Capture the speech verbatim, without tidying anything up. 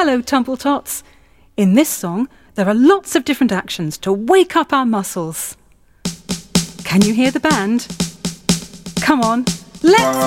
Hello, Tumble-Tots. In this song, there are lots of different actions to wake up our muscles. Can you hear the band? Come on, let's